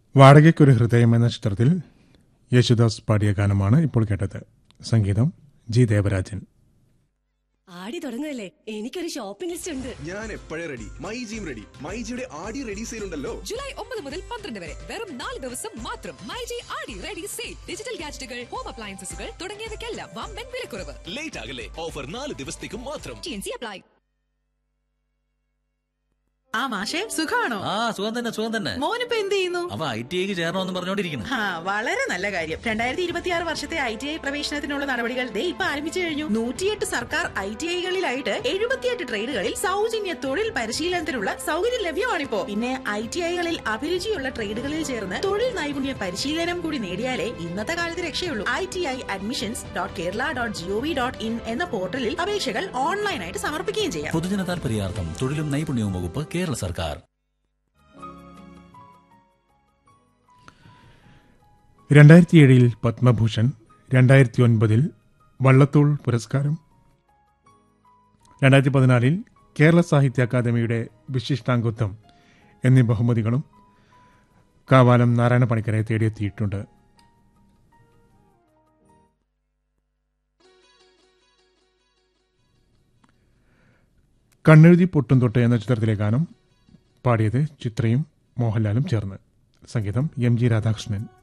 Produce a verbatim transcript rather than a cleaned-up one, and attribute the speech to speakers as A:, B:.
A: വാടകയ്ക്കൊരു ഹൃദയം എന്ന ചിത്രത്തിൽ യേശുദാസ് പാടിയ ഗാനമാണ് ഇപ്പോൾ കേട്ടത്. സംഗീതം ജി ദേവരാജൻ.
B: ആടി തുടങ്ങുകയല്ലേ, എനിക്കൊരു ഷോപ്പിംഗ് ലിസ്റ്റ് ഉണ്ട്.
C: ഞാൻ എപ്പോഴേ റെഡി. മൈജിയും റെഡി. മൈജിയുടെ ആടി റെഡി സെയിൽ ഉണ്ടല്ലോ.
D: ജൂലൈ ഒമ്പത് മുതൽ പന്ത്രണ്ട് വരെ വെറും നാല് ദിവസം മാത്രം. മൈജി ആടി റെഡി സെയിൽ. ഡിജിറ്റൽ ഗാഡ്ജറ്റുകൾ, ഹോം അപ്ലയൻസസുകൾ തുടങ്ങിയവയ്ക്കെല്ലാം വമ്പൻ വിലക്കുറവ്.
E: ലേറ്റ് ആകല്ലേ, ഓഫർ നാല് ദിവസത്തേക്കും മാത്രം.
D: T N C apply.
F: ആ മാഷേ, സുഖാണോ?
G: ആ സുഖം തന്നെ സുഖം തന്നെ.
F: മോനിപ്പോ എന്ത് ചെയ്യുന്നു?
G: അവ ഐ ടി ഐക്ക് ചേരണമെന്ന് പറഞ്ഞോണ്ടിരിക്കുന്നു.
F: ആ വളരെ നല്ല കാര്യം. രണ്ടായിരത്തി ഇരുപത്തിയാറ് വർഷത്തെ ഐ ടി ഐ പ്രവേശനത്തിനുള്ള നടപടികൾ ദേ ഇപ്പൊ ആരംഭിച്ചു കഴിഞ്ഞു. നൂറ്റിയെട്ട് സർക്കാർ ഐ ടി ഐകളിലായിട്ട് എഴുപത്തിയെട്ട് ട്രേഡുകളിൽ സൗജന്യ തൊഴിൽ പരിശീലനത്തിനുള്ള സൗകര്യം ലഭ്യമാണിപ്പോ. പിന്നെ ഐ ടി ഐകളിൽ അഭിരുചിയുള്ള ട്രേഡുകളിൽ ചേർന്ന് തൊഴിൽ നൈപുണ്യ പരിശീലനം കൂടി നേടിയാലേ ഇന്നത്തെ കാലത്ത് രക്ഷയുള്ളൂ. I T I admissions dot Kerala dot G O V dot in എന്ന പോർട്ടലിൽ അപേക്ഷകൾ ഓൺലൈനായിട്ട് സമർപ്പിക്കുകയും ചെയ്യാം.
G: പൊതുജന താൽപര്യാർത്ഥം തൊഴിലും നൈപുണ്യവും വകുപ്പ്, കേരള സർക്കാർ.
A: രണ്ടായിരത്തി ഏഴിൽ പത്മഭൂഷൺ, രണ്ടായിരത്തി ഒൻപതിൽ വള്ളത്തോൾ പുരസ്കാരം, രണ്ടായിരത്തി പതിനാലിൽ കേരള സാഹിത്യ അക്കാദമിയുടെ വിശിഷ്ടാംഗത്വം എന്നീ ബഹുമതികളും കാവാലം നാരായണ പണിക്കരെ തേടിയെത്തിയിട്ടുണ്ട്. കണ്ണെഴുതി പൊട്ടും തൊട്ട് എന്ന ചിത്രത്തിലെ ഗാനം പാടിയത് ചിത്രയും മോഹൻലാലും ചേർന്ന്. സംഗീതം എം ജി രാധാകൃഷ്ണൻ.